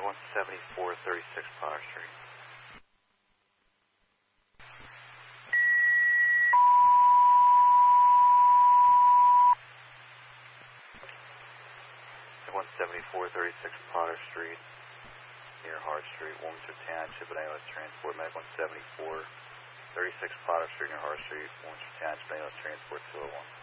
Mag 174, 36 Potter Street. Mag 174, 36 Potter Street, near Hart Street, Wilmington Township, and ALS Transport. Mag 174, 36 Potter Street, near Hart Street, Wilmington Township, ALS Transport 201.